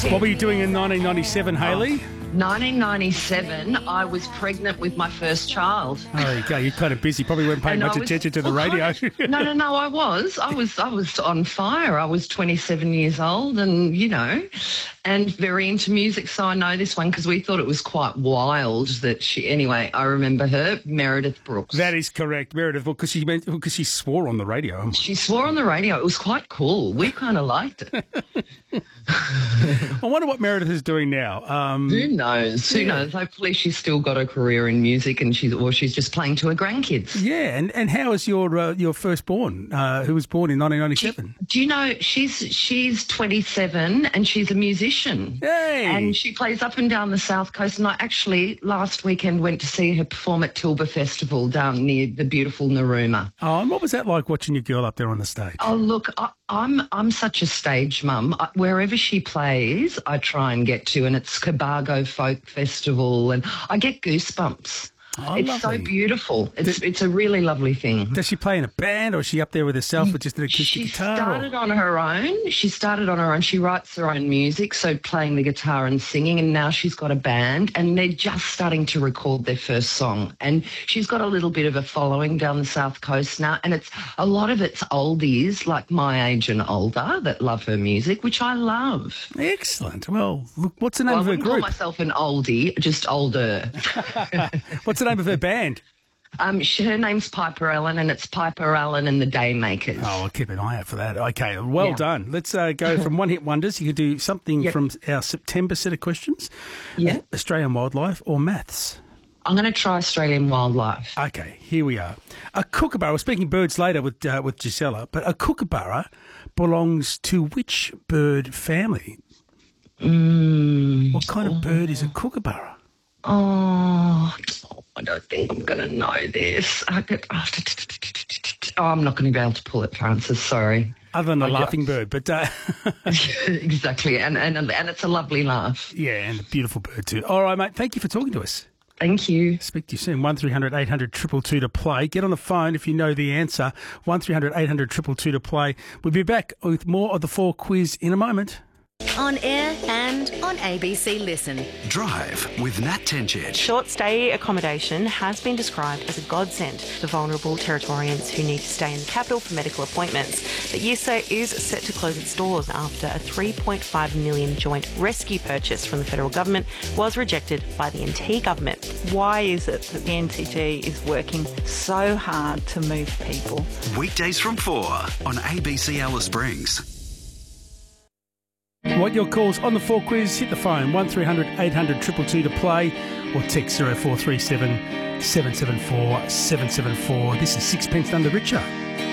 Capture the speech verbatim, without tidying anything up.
What were you doing in nineteen ninety-seven, Hayley? nineteen ninety-seven, I was pregnant with my first child. Oh, there you go. You're kind of busy. Probably weren't paying And much I was- attention to the well, radio. kind of- no, no, no, I was. I was I was on fire. I was twenty-seven years old and, you know, and very into music. So I know this one because we thought it was quite wild that she... Anyway, I remember her, Meredith Brooks. That is correct, Meredith, because she, meant- because she swore on the radio. She swore on the radio. It was quite cool. We kind of liked it. I wonder what Meredith is doing now. Um, Who knows? Who knows? Hopefully she's still got a career in music and she's or she's just playing to her grandkids. yeah, and, and how is your uh, your firstborn, uh, who was born in nineteen ninety-seven? Do you know she's she's twenty-seven and she's a musician. Hey! And she plays up and down the South Coast. And I actually last weekend went to see her perform at Tilba Festival down near the beautiful Narooma. Oh, and what was that like watching your girl up there on the stage? Oh look, I, I'm I'm such a stage mum. I, wherever she plays, I try and get to, and it's Cobargo Folk Festival, and I get goosebumps. Oh, it's lovely. so beautiful. It's it's a really lovely thing. Does she play in a band, or is she up there with herself with just an acoustic She guitar? started or- on her own. She started on her own. She writes her own music, so playing the guitar and singing, and now she's got a band, and they're just starting to record their first song. And she's got a little bit of a following down the South Coast now, and it's a lot of it's oldies, like my age and older, that love her music, which I love. Excellent. Well, look, what's the name Well, I of her wouldn't call group? myself an oldie, just older. What's the name of her band? Um, she, her name's Piper Allen, and it's Piper Allen and the Daymakers. Oh, I'll keep an eye out for that. Okay, well Yeah. done. Let's uh, go from one hit wonders. You could do something Yep. from our September set of questions. Yeah. Australian wildlife or maths. I'm going to try Australian wildlife. Okay, here we are. A kookaburra. We're speaking birds later with uh, with Gisela, but a kookaburra belongs to which bird family? Mm. What kind of bird is a kookaburra? Oh, I don't think I'm going to know this. I could, oh, I'm not going to be able to pull it, Francis. Sorry. Other than a I ju- laughing bird, but uh, Exactly, and, and and it's a lovely laugh. yeah, and a beautiful bird too. All right, mate. Thank you for talking to us. Thank you. Speak to you soon. One three hundred eight hundred two two two to play. Get on the phone if you know the answer. One three hundred eight hundred two two two to play. We'll be back with more of the four quiz in a moment. On air and on A B C Listen. Drive with Nat Tenchich. Short stay accommodation has been described as a godsend for vulnerable Territorians who need to stay in the capital for medical appointments. But Yusa is set to close its doors after a three point five million dollars joint rescue purchase from the federal government was rejected by the N T government. Why is it that the N T G is working so hard to move people? Weekdays from four on A B C Alice Springs. Want your calls on the four quiz? Hit the phone one three hundred eight hundred two two two to play or text zero four three seven seven seven four seven seven four. This is Sixpence None the Richer.